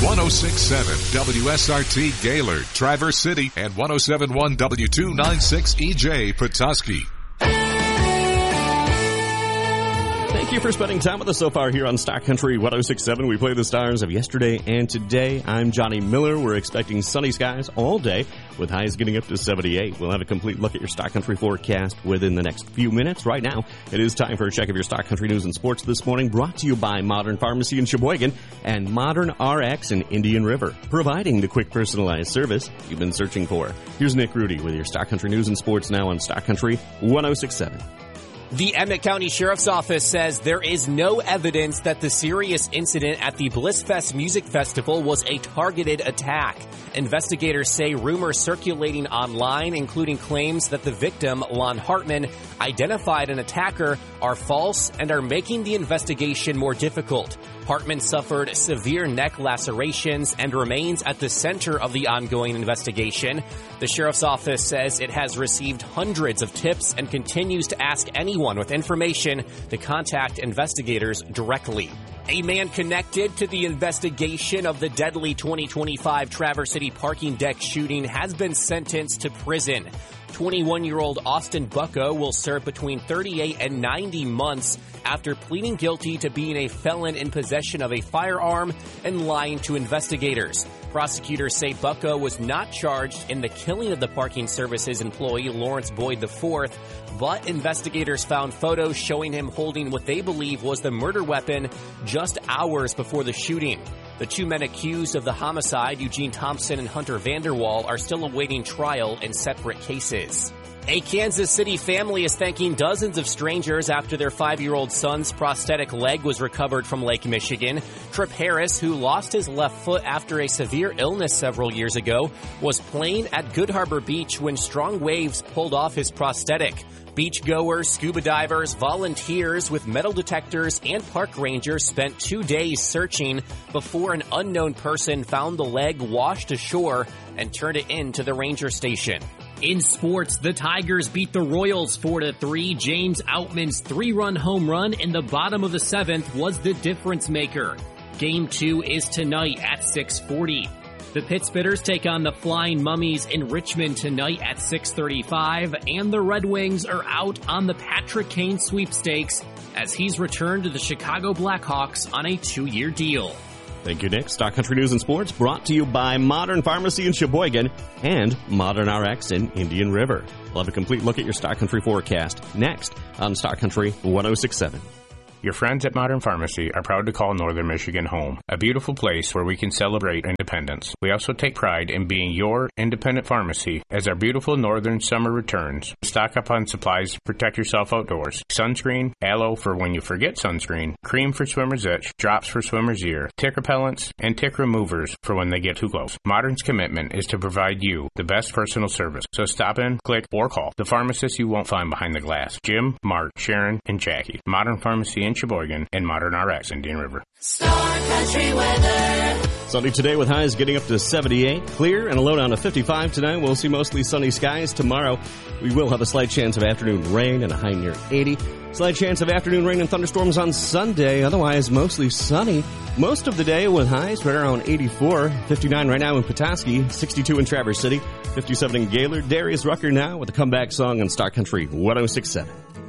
106.7 WSRT Gaylord, Traverse City, and 107.1 W296 EJ Petoskey. Thank you for spending time with us so far here on Stock Country 106.7. We play the stars of yesterday and today. I'm Johnny Miller. We're expecting sunny skies all day with highs getting up to 78. We'll have a complete look at your Stock Country forecast within the next few minutes. Right now, it is time for a check of your Stock Country news and sports this morning, brought to you by Modern Pharmacy in Sheboygan and Modern RX in Indian River, providing the quick personalized service you've been searching for. Here's Nick Rudy with your Stock Country news and sports now on Stock Country 106.7. The Emmett County Sheriff's Office says there is no evidence that the serious incident at the Blissfest Music Festival was a targeted attack. Investigators say rumors circulating online, including claims that the victim, Lon Hartman, identified an attacker, are false and are making the investigation more difficult. Hartman suffered severe neck lacerations and remains at the center of the ongoing investigation. The Sheriff's Office says it has received hundreds of tips and continues to ask anyone with information to contact investigators directly. A man connected to the investigation of the deadly 2025 Traverse City parking deck shooting has been sentenced to prison. 21-year-old Austin Bucko will serve between 38 and 90 months after pleading guilty to being a felon in possession of a firearm and lying to investigators. Prosecutors say Bucko was not charged in the killing of the parking services employee Lawrence Boyd IV, but investigators found photos showing him holding what they believe was the murder weapon just hours before the shooting. The two men accused of the homicide, Eugene Thompson and Hunter Vanderwall, are still awaiting trial in separate cases. A Kansas City family is thanking dozens of strangers after their 5-year-old son's prosthetic leg was recovered from Lake Michigan. Trip Harris, who lost his left foot after a severe illness several years ago, was playing at Good Harbor Beach when strong waves pulled off his prosthetic. Beachgoers, scuba divers, volunteers with metal detectors, and park rangers spent 2 days searching before an unknown person found the leg washed ashore and turned it into the ranger station. In sports, the Tigers beat the Royals 4-3. James Outman's 3-run home run in the bottom of the 7th was the difference maker. Game 2 is tonight at 6:40. The Pittsburghers take on the Flying Mummies in Richmond tonight at 6:35, and the Red Wings are out on the Patrick Kane sweepstakes as he's returned to the Chicago Blackhawks on a 2-year deal. Thank you, Nick. Stock Country News and Sports brought to you by Modern Pharmacy in Sheboygan and Modern RX in Indian River. We'll have a complete look at your Stock Country forecast next on Stock Country 106.7. Your friends at Modern Pharmacy are proud to call Northern Michigan home, a beautiful place where we can celebrate independence. We also take pride in being your independent pharmacy as our beautiful northern summer returns. Stock up on supplies to protect yourself outdoors. Sunscreen, aloe for when you forget sunscreen, cream for swimmer's itch, drops for swimmer's ear, tick repellents, and tick removers for when they get too close. Modern's commitment is to provide you the best personal service. So stop in, click, or call the pharmacists you won't find behind the glass. Jim, Mark, Sharon, and Jackie. Modern Pharmacy in Sheboygan and Modern RX in Indian River. Star Country weather. Sunny today with highs getting up to 78. Clear and a low down to 55 tonight. We'll see mostly sunny skies tomorrow. We will have a slight chance of afternoon rain and a high near 80. Slight chance of afternoon rain and thunderstorms on Sunday. Otherwise, mostly sunny most of the day with highs right around 84. 59 right now in Petoskey. 62 in Traverse City. 57 in Gaylord. Darius Rucker now with a comeback song on Stock Country 106.7.